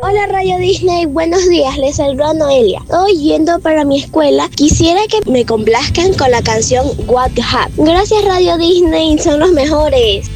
Hola Radio Disney, buenos días, les saluda Noelia. Hoy yendo para mi escuela, quisiera que me complazcan con la canción What Happened. Gracias Radio Disney, son los mejores.